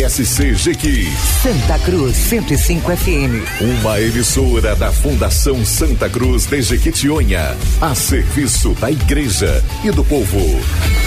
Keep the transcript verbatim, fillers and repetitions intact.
S C Jequi. Santa Cruz cento e cinco F M. Uma emissora da Fundação Santa Cruz de Jequitinhonha, a serviço da igreja e do povo.